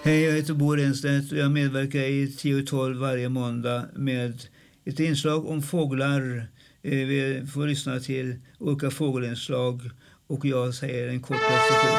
Hej, jag heter Bo Renstedt och jag medverkar i 10-12 varje måndag med ett inslag om fåglar. Vi får lyssna till olika fågelinslag och jag säger en kort presentation.